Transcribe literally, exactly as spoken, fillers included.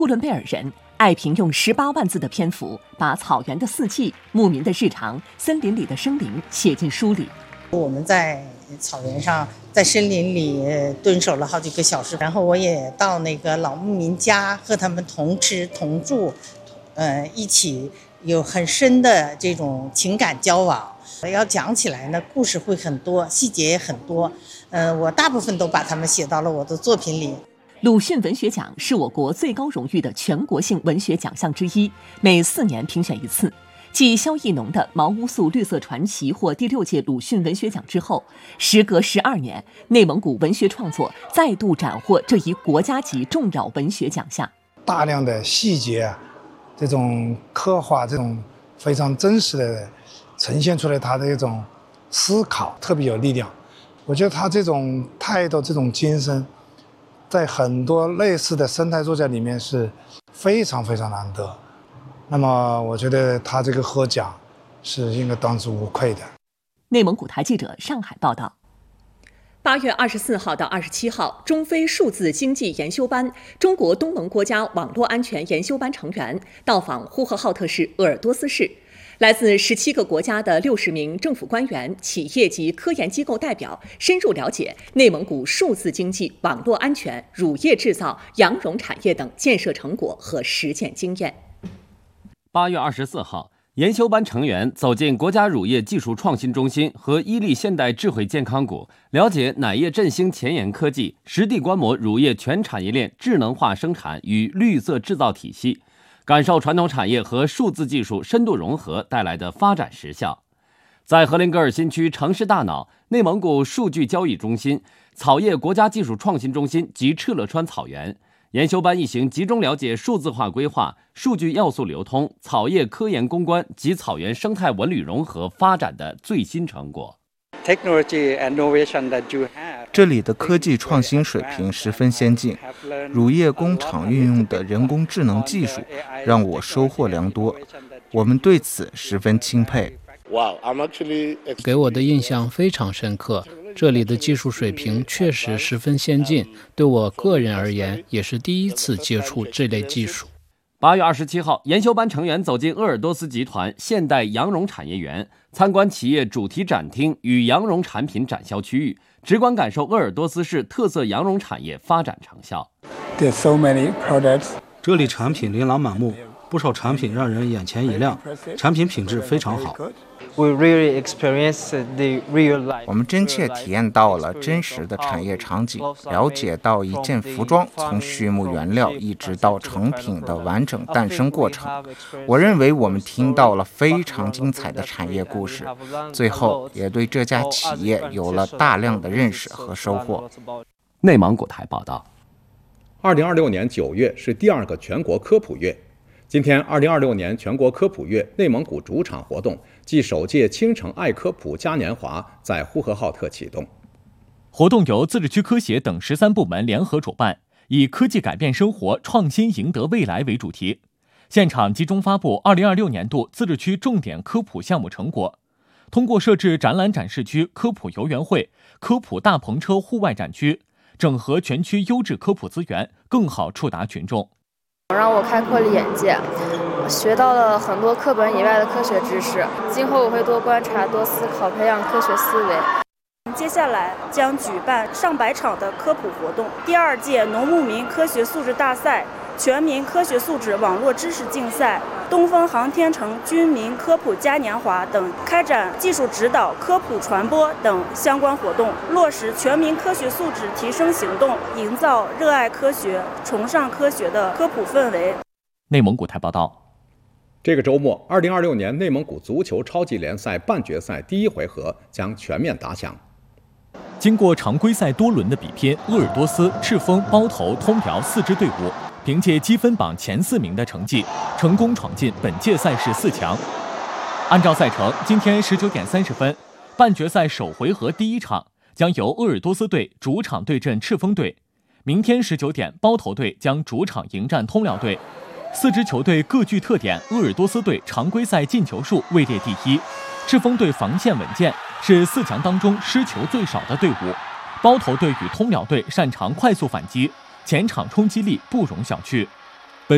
呼伦贝尔人艾平用十八万字的篇幅，把草原的四季、牧民的日常、森林里的生灵写进书里。 我们在草原上，在森林里蹲守了好几个小时，然后我也到那个老牧民家和他们同吃同住，呃，一起有很深的这种情感交往。要讲起来呢，故事会很多，细节也很多，呃，我大部分都把它们写到了我的作品里。 鲁迅文学奖是我国最高荣誉的全国性文学奖项之一，每四年评选一次。继萧逸农的《毛乌素绿色传奇》获第六届鲁迅文学奖之后，时隔十二年，内蒙古文学创作再度斩获这一国家级重要文学奖项。 大量的细节啊，这种刻画，这种非常真实的呈现出来他的一种思考，特别有力量。我觉得他这种态度、这种精神，在很多类似的生态作家里面是非常非常难得。那么我觉得他这个获奖是应该当之无愧的。 内蒙古台记者上海报道。八月二十四号到二十七号，中非数字经济研修班中国东盟国家网络安全研修班成员到访呼和浩特市鄂尔多斯市，来自十七个国家的六十名政府官员、企业及科研机构代表深入了解内蒙古数字经济、网络安全、乳业制造、羊绒产业等建设成果和实践经验。 八月二十四号，研修班成员走进国家乳业技术创新中心和伊利现代智慧健康谷，了解奶业振兴前沿科技，实地观摩乳业全产业链智能化生产与绿色制造体系，感受传统产业和数字技术深度融合带来的发展实效。在呼伦贝尔新区城市大脑、内蒙古数据交易中心、草业国家技术创新中心及敕勒川草原，研修班一行集中了解数字化规划、数据要素流通、草业科研攻关及草原生态文旅融合发展的最新成果。 这里的科技创新水平十分先进，乳业工厂运用的人工智能技术让我收获良多，我们对此十分钦佩。 给我的印象非常深刻，这里的技术水平确实十分先进，对我个人而言也是第一次接触这类技术。 八月二十七号，研修班成员走进鄂尔多斯集团现代羊绒产业园，参观企业主题展厅与羊绒产品展销区域，直观感受鄂尔多斯市特色羊绒产业发展成效。 这里产品琳琅满目，不少产品让人眼前一亮，产品品质非常好。 我们真切体验到了真实的产业场景，了解到一件服装从畜牧原料一直到成品的完整诞生过程。我认为我们听到了非常精彩的产业故事，最后也对这家企业有了大量的认识和收获。 内蒙古台报道。 二零二六年九月是第二个全国科普月。今天，二零二六年全国科普月内蒙古主场活动暨首届青城爱科普嘉年华在呼和浩特启动。 活动由自治区科协等十三部门联合主办，以科技改变生活，创新赢得未来为主题。现场集中发布二零二六年度自治区重点科普项目成果，通过设置展览展示区、科普游园会、科普大篷车户外展区，整合全区优质科普资源，更好触达群众。 让我开阔了眼界，学到了很多课本以外的科学知识。今后我会多观察、多思考，培养科学思维。 接下来将举办上百场的科普活动，第二届农牧民科学素质大赛、全民科学素质网络知识竞赛、东风航天城军民科普嘉年华等，开展技术指导、科普传播等相关活动，落实全民科学素质提升行动，营造热爱科学、崇尚科学的科普氛围。 内蒙古台报道。 这个周末，二零二六年内蒙古足球超级联赛半决赛第一回合将全面打响。 经过常规赛多轮的比拼，鄂尔多斯、赤峰、包头、通辽四支队伍凭借积分榜前四名的成绩，成功闯进本届赛事四强。按照赛程，今天十九点三十分，半决赛首回合第一场将由鄂尔多斯队主场对阵赤峰队；明天十九点，包头队将主场迎战通辽队。四支球队各具特点，鄂尔多斯队常规赛进球数位列第一，赤峰队防线稳健，是四强当中失球最少的队伍。包头队与通辽队擅长快速反击，前场冲击力不容小觑。